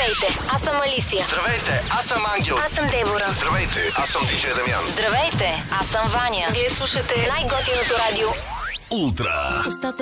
Здравейте, аз съм Алисия. Здравейте, аз съм Ангел. Аз съм Дебора. Здравейте, аз съм Диджей Дамян. Здравейте, аз съм Ваня. Вие слушате най-готиното радио. Ултра.